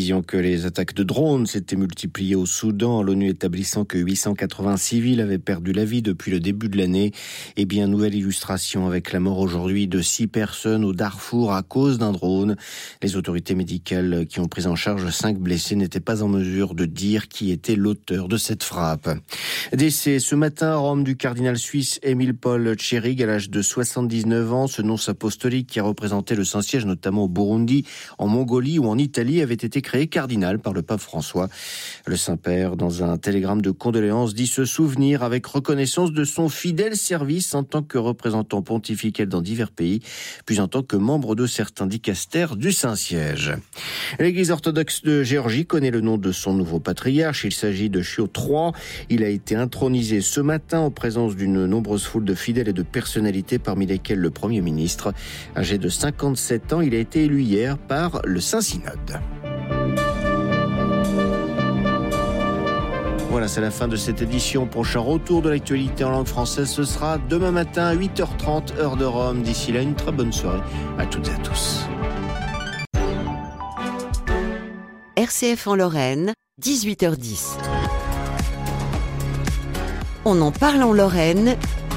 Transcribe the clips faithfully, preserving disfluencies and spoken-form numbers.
précision que les attaques de drones s'étaient multipliées au Soudan, l'ONU établissant que huit cent quatre-vingts civils avaient perdu la vie depuis le début de l'année. Et bien, nouvelle illustration avec la mort aujourd'hui de six personnes au Darfour à cause d'un drone. Les autorités médicales qui ont pris en charge cinq blessés n'étaient pas en mesure de dire qui était l'auteur de cette frappe. Décès ce matin à Rome du cardinal suisse Émile Paul Tschérig à l'âge de soixante-dix-neuf ans. Ce nonce apostolique qui a représenté le Saint-Siège notamment au Burundi, en Mongolie ou en Italie avait été créé cardinal par le pape François. Le Saint-Père, dans un télégramme de condoléances, dit se souvenir avec reconnaissance de son fidèle service en tant que représentant pontifical dans divers pays, puis en tant que membre de certains dicastères du Saint-Siège. L'Église orthodoxe de Géorgie connaît le nom de son nouveau patriarche. Il s'agit de Chio trois. Il a été intronisé ce matin en présence d'une nombreuse foule de fidèles et de personnalités, parmi lesquelles le Premier ministre. Âgé de cinquante-sept ans, il a été élu hier par le Saint-Synode. Voilà, c'est la fin de cette édition. Prochain retour de l'actualité en langue française, ce sera demain matin à huit heures trente, heure de Rome. D'ici là, une très bonne soirée à toutes et à tous. R C F en Lorraine, dix-huit heures dix. On en parle en Lorraine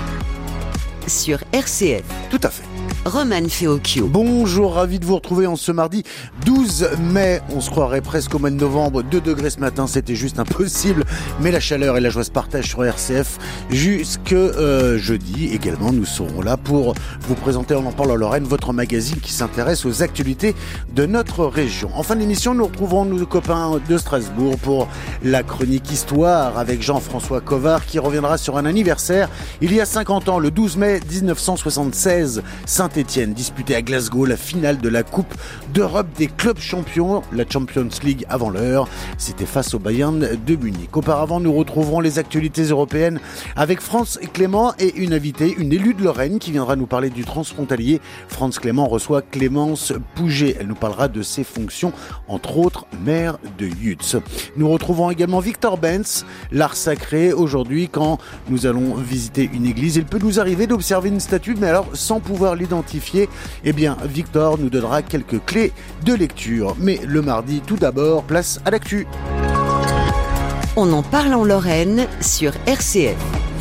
sur R C F. Tout à fait. Roman Feocchio. Bonjour, ravi de vous retrouver en ce mardi douze mai. On se croirait presque au mois de novembre. deux degrés ce matin, c'était juste impossible. Mais la chaleur et la joie se partagent sur R C F. Jusque euh, jeudi également, nous serons là pour vous présenter On en parle en Lorraine, votre magazine qui s'intéresse aux actualités de notre région. En fin d'émission, nous retrouverons nos copains de Strasbourg pour la chronique Histoire avec Jean-François Covard qui reviendra sur un anniversaire. Il y a cinquante ans, le douze mai dix-neuf cent soixante-seize, Saint-Étienne disputait à Glasgow la finale de la Coupe d'Europe des clubs champions, la Champions League avant l'heure. C'était face au Bayern de Munich. Auparavant, nous retrouverons les actualités européennes avec France Clément et une invitée, une élue de Lorraine qui viendra nous parler du transfrontalier. France Clément reçoit Clémence Pouget. Elle nous parlera de ses fonctions, entre autres maire de Yutz. Nous retrouvons également Victor Benz, l'art sacré. Aujourd'hui, quand nous allons visiter une église, il peut nous arriver d'observer une statue, mais alors sans pouvoir l'identifier. Eh bien, Victor nous donnera quelques clés de lecture. Mais le mardi, tout d'abord, place à l'actu. On en parle en Lorraine sur R C F.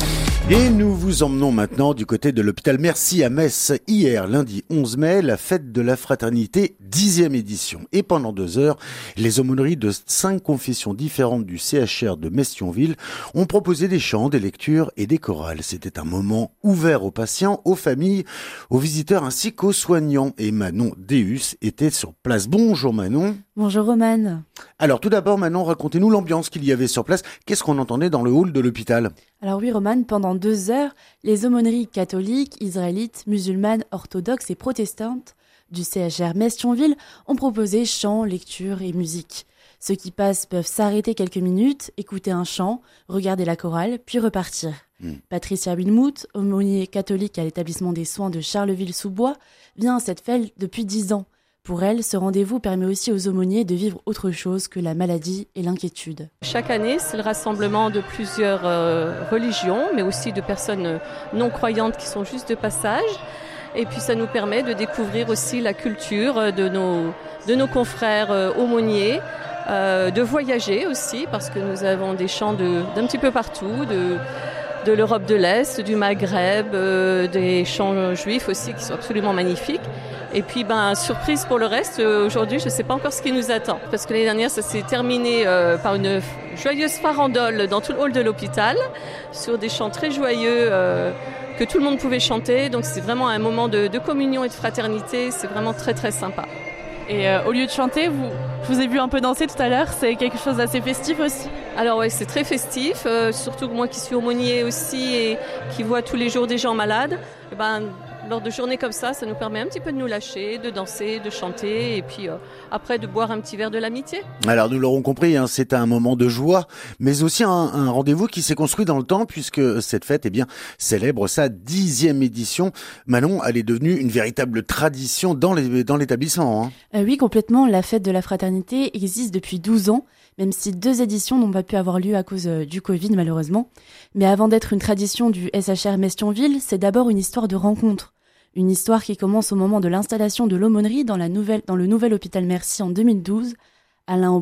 Et nous vous emmenons maintenant du côté de l'hôpital Mercy à Metz. Hier, lundi onze mai, la fête de la fraternité, dixième édition. Et pendant deux heures, les aumôneries de cinq confessions différentes du C H R de Metz-Thionville ont proposé des chants, des lectures et des chorales. C'était un moment ouvert aux patients, aux familles, aux visiteurs ainsi qu'aux soignants. Et Manon Deus était sur place. Bonjour Manon. Bonjour Roman. Alors tout d'abord Manon, racontez-nous l'ambiance qu'il y avait sur place. Qu'est-ce qu'on entendait dans le hall de l'hôpital ? Alors oui Roman, pendant deux heures, les aumôneries catholiques, israélites, musulmanes, orthodoxes et protestantes du C H R Metz-Thionville ont proposé chants, lectures et musique. Ceux qui passent peuvent s'arrêter quelques minutes, écouter un chant, regarder la chorale, puis repartir. Mmh. Patricia Wilmouth, aumônier catholique à l'établissement des soins de Charleville-sous-Bois, vient à cette fête depuis dix ans. Pour elle, ce rendez-vous permet aussi aux aumôniers de vivre autre chose que la maladie et l'inquiétude. Chaque année, c'est le rassemblement de plusieurs euh, religions, mais aussi de personnes non croyantes qui sont juste de passage. Et puis ça nous permet de découvrir aussi la culture de nos, de nos confrères euh, aumôniers, euh, de voyager aussi, parce que nous avons des chants de, d'un petit peu partout, de, de l'Europe de l'Est, du Maghreb, euh, des chants juifs aussi qui sont absolument magnifiques. Et puis, ben, surprise pour le reste, euh, aujourd'hui, je ne sais pas encore ce qui nous attend. Parce que l'année dernière, ça s'est terminé euh, par une joyeuse farandole dans tout le hall de l'hôpital, sur des chants très joyeux euh, que tout le monde pouvait chanter. Donc, c'est vraiment un moment de, de communion et de fraternité. C'est vraiment très, très sympa. Et euh, au lieu de chanter, vous, je vous ai vu un peu danser tout à l'heure. C'est quelque chose d'assez festif aussi. Alors oui, c'est très festif. Euh, surtout moi qui suis aumônier aussi et qui vois tous les jours des gens malades. Et ben, lors de journées comme ça, ça nous permet un petit peu de nous lâcher, de danser, de chanter et puis euh, après de boire un petit verre de l'amitié. Alors nous l'aurons compris, hein, c'est un moment de joie, mais aussi un, un rendez-vous qui s'est construit dans le temps puisque cette fête eh bien, célèbre sa dixième édition. Manon, elle est devenue une véritable tradition dans, les, dans l'établissement. Hein. Euh, oui, complètement. La fête de la fraternité existe depuis douze ans, même si deux éditions n'ont pas pu avoir lieu à cause euh, du Covid malheureusement. Mais avant d'être une tradition du S H R Metz-Thionville, c'est d'abord une histoire de rencontre. Une histoire qui commence au moment de l'installation de l'aumônerie dans, la nouvelle, dans le nouvel hôpital Mercy en deux mille douze. Alain